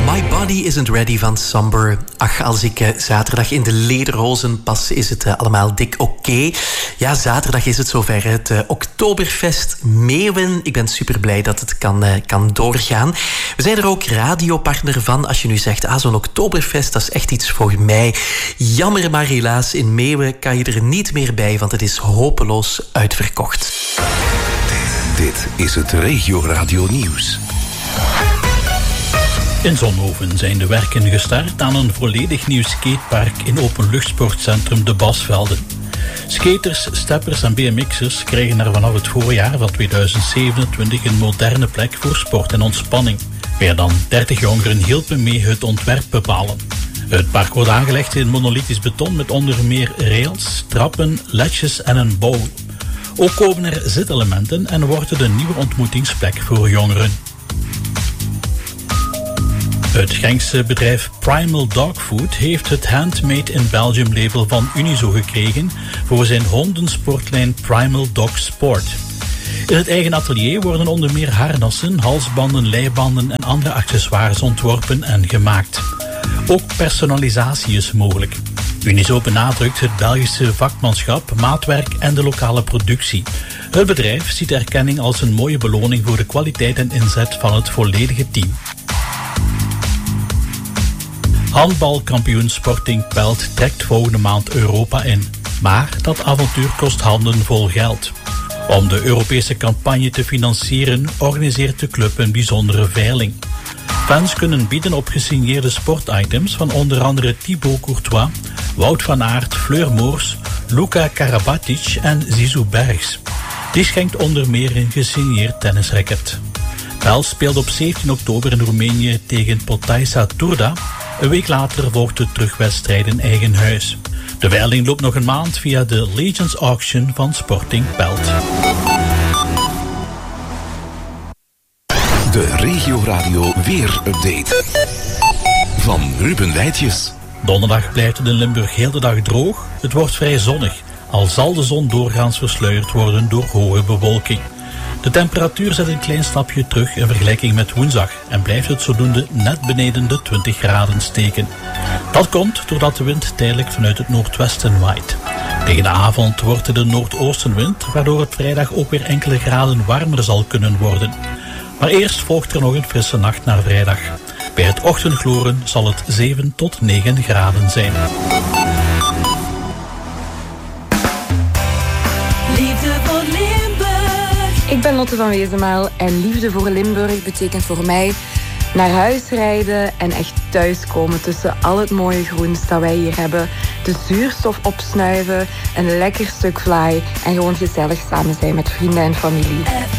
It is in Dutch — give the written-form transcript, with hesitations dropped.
My Body Isn't Ready van Somber. Ach, als ik zaterdag in de lederhozen pas, is het allemaal dik oké. Ja, zaterdag is het zover. Het Oktoberfest Meeuwen. Ik ben super blij dat het kan doorgaan. We zijn er ook radiopartner van. Als je nu zegt, zo'n Oktoberfest, dat is echt iets voor mij. Jammer, maar helaas, in Meeuwen kan je er niet meer bij, want het is hopeloos uitverkocht. Dit is het Regio Radio Nieuws. In Zonhoven zijn de werken gestart aan een volledig nieuw skatepark in openluchtsportcentrum De Basvelden. Skaters, steppers en BMX'ers krijgen er vanaf het voorjaar van 2027 een moderne plek voor sport en ontspanning. Meer dan 30 jongeren hielpen mee het ontwerp bepalen. Het park wordt aangelegd in monolithisch beton met onder meer rails, trappen, ledges en een bowl. Ook komen er zitelementen en wordt het een nieuwe ontmoetingsplek voor jongeren. Het Genkse bedrijf Primal Dog Food heeft het Handmade in Belgium label van Unizo gekregen voor zijn hondensportlijn Primal Dog Sport. In het eigen atelier worden onder meer harnassen, halsbanden, leibanden en andere accessoires ontworpen en gemaakt. Ook personalisatie is mogelijk. Unizo benadrukt het Belgische vakmanschap, maatwerk en de lokale productie. Het bedrijf ziet erkenning als een mooie beloning voor de kwaliteit en inzet van het volledige team. Handbalkampioen Sporting Pelt trekt volgende maand Europa in. Maar dat avontuur kost handen vol geld. Om de Europese campagne te financieren organiseert de club een bijzondere veiling. Fans kunnen bieden op gesigneerde sportitems van onder andere Thibaut Courtois, Wout van Aert, Fleur Moors, Luka Karabatic en Zizou Bergs. Die schenkt onder meer een gesigneerd tennisracket. Pelt speelt op 17 oktober in Roemenië tegen Potaisa Turda. Een week later volgt de terugwedstrijd in eigen huis. De veiling loopt nog een maand via de Legends Auction van Sporting Pelt. De Regio Radio Weer-update van Ruben Weitjes. Donderdag blijft het in Limburg heel de dag droog. Het wordt vrij zonnig, al zal de zon doorgaans versluierd worden door hoge bewolking. De temperatuur zet een klein stapje terug in vergelijking met woensdag en blijft het zodoende net beneden de 20 graden steken. Dat komt doordat de wind tijdelijk vanuit het noordwesten waait. Tegen de avond wordt het een noordoostenwind, waardoor het vrijdag ook weer enkele graden warmer zal kunnen worden. Maar eerst volgt er nog een frisse nacht naar vrijdag. Bij het ochtendgloren zal het 7 tot 9 graden zijn. Liefde voor Limburg. Ik ben Lotte van Wezenmaal en Liefde voor Limburg betekent voor mij naar huis rijden en echt thuiskomen tussen al het mooie groens dat wij hier hebben. De zuurstof opsnuiven, een lekker stuk vlaai en gewoon gezellig samen zijn met vrienden en familie.